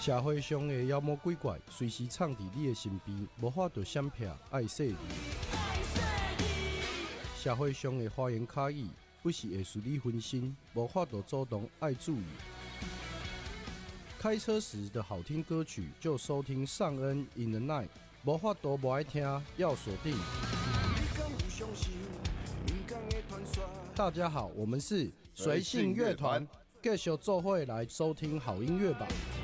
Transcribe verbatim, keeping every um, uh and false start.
社会上的妖魔鬼怪随时藏伫你的身边，无法度闪避爱说你。社会上的花言巧语不是会使你分心，无法度主动爱注意。开车时的好听歌曲就收听尚恩 in the night， 无法度不爱听要锁定。大家好，我们是随性乐团，继续做伙来收听好音乐吧。